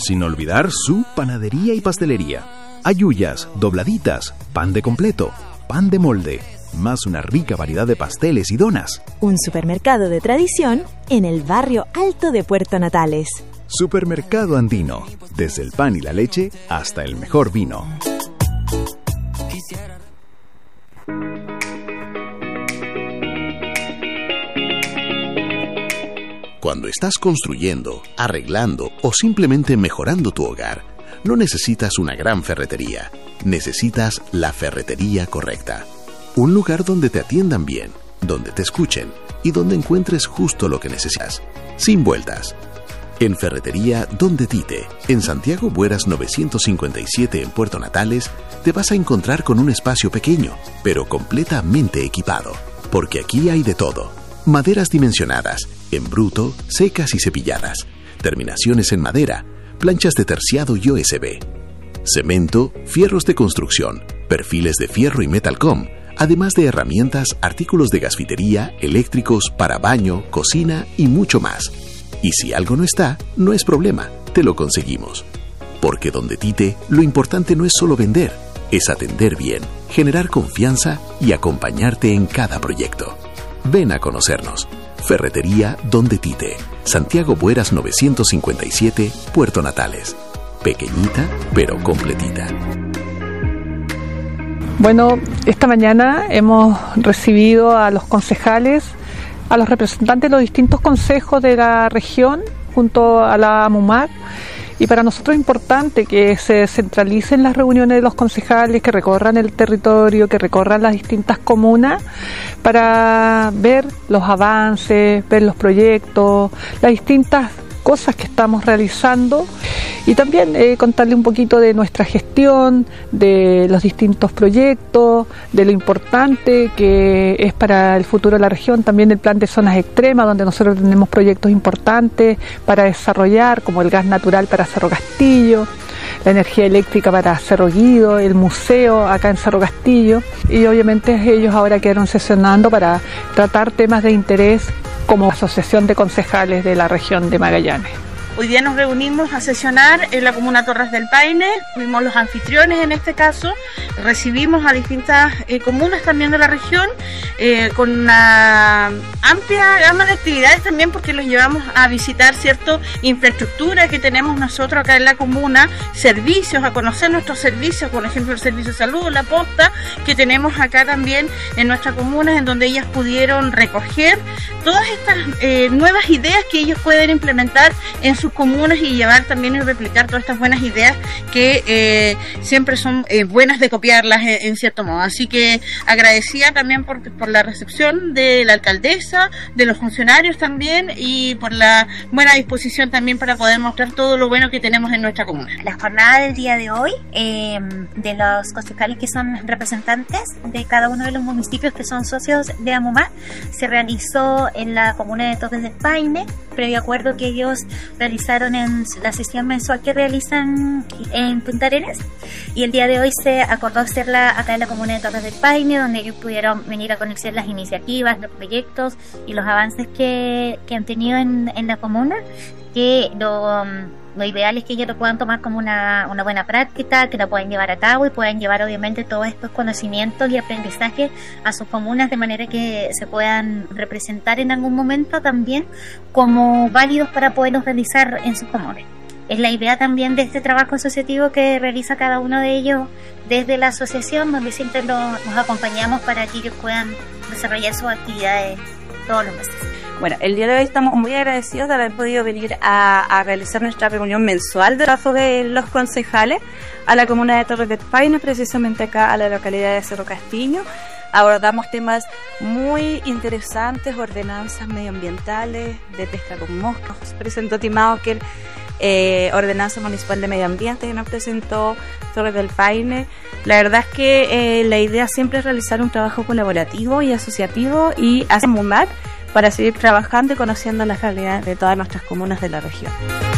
Sin olvidar su panadería y pastelería. Ayuyas, dobladitas, pan de completo, pan de molde, más una rica variedad de pasteles y donas. Un supermercado de tradición en el barrio alto de Puerto Natales. Supermercado Andino, desde el pan y la leche hasta el mejor vino. Cuando estás construyendo, arreglando o simplemente mejorando tu hogar, no necesitas una gran ferretería, necesitas la ferretería correcta. Un lugar donde te atiendan bien, donde te escuchen y donde encuentres justo lo que necesitas, sin vueltas. En Ferretería Donde Tite, en Santiago Bueras 957 en Puerto Natales, te vas a encontrar con un espacio pequeño, pero completamente equipado, porque aquí hay de todo. Maderas dimensionadas, en bruto, secas y cepilladas, terminaciones en madera, planchas de terciado y OSB, cemento, fierros de construcción, perfiles de fierro y metalcom, además de herramientas, artículos de gasfitería, eléctricos, para baño, cocina y mucho más. Y si algo no está, no es problema, te lo conseguimos. Porque Donde Tite, lo importante no es solo vender, es atender bien, generar confianza y acompañarte en cada proyecto. Ven a conocernos. Ferretería Donde Tite, Santiago Bueras 957, Puerto Natales. Pequeñita, pero completita. Bueno, esta mañana hemos recibido a los concejales, a los representantes de los distintos consejos de la región, junto a la AMUMAC, y para nosotros es importante que se centralicen las reuniones de los concejales, que recorran el territorio, que recorran las distintas comunas para ver los avances, ver los proyectos, las distintas cosas que estamos realizando y también contarle un poquito de nuestra gestión, de los distintos proyectos, de lo importante que es para el futuro de la región, también el plan de zonas extremas, donde nosotros tenemos proyectos importantes para desarrollar, como el gas natural para Cerro Castillo, la energía eléctrica para Cerro Guido, el museo acá en Cerro Castillo, y obviamente ellos ahora quedaron sesionando para tratar temas de interés como Asociación de Concejales de la región de Magallanes. Hoy día nos reunimos a sesionar en la comuna Torres del Paine, fuimos los anfitriones en este caso, recibimos a distintas comunas también de la región con una amplia gama de actividades también, porque los llevamos a visitar cierta infraestructura que tenemos nosotros acá en la comuna, servicios, a conocer nuestros servicios, por ejemplo el servicio de salud, la posta que tenemos acá también en nuestra comuna, en donde ellas pudieron recoger todas estas nuevas ideas que ellos pueden implementar en sus comunas y llevar también y replicar todas estas buenas ideas que siempre son buenas de copiarlas en cierto modo. Así que agradecida también por la recepción de la alcaldesa, de los funcionarios también, y por la buena disposición también para poder mostrar todo lo bueno que tenemos en nuestra comuna. La jornada del día de hoy de los concejales que son representantes de cada uno de los municipios que son socios de AMUMAC se realizó en la comuna de Torres del Paine, previo acuerdo que ellos realizaron en la sesión mensual que realizan en Punta Arenas, y el día de hoy se acordó hacerla acá en la comuna de Torres del Paine, donde ellos pudieron venir a conocer las iniciativas, los proyectos y los avances que han tenido en la comuna, que lo ideal es que ellos lo puedan tomar como una buena práctica, que la puedan llevar a cabo y puedan llevar obviamente todos estos conocimientos y aprendizajes a sus comunas, de manera que se puedan representar en algún momento también como válidos para poderlos realizar en sus comunas. Es la idea también de este trabajo asociativo que realiza cada uno de ellos desde la asociación, donde siempre los acompañamos para que ellos puedan desarrollar sus actividades todos los meses. Bueno, el día de hoy estamos muy agradecidos de haber podido venir a realizar nuestra reunión mensual de trabajo de los concejales a la comuna de Torres del Paine, precisamente acá a la localidad de Cerro Castillo. Abordamos temas muy interesantes, ordenanzas medioambientales, de pesca con moscas. Presentó Timauker, ordenanza municipal de medio ambiente, que nos presentó Torres del Paine. La verdad es que la idea siempre es realizar un trabajo colaborativo y asociativo y hacer AMUMAC para seguir trabajando y conociendo las realidades de todas nuestras comunas de la región.